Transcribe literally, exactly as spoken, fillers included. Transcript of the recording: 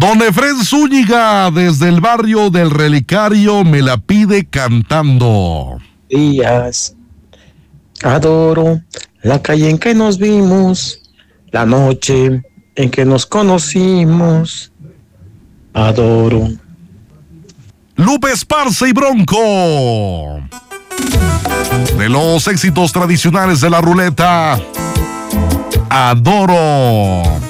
Don Efrén Zúñiga, desde el barrio del Relicario, me la pide cantando. Días, adoro la calle en que nos vimos, la noche en que nos conocimos. Adoro. Lupe Esparza y Bronco. De los éxitos tradicionales de la ruleta, Adoro.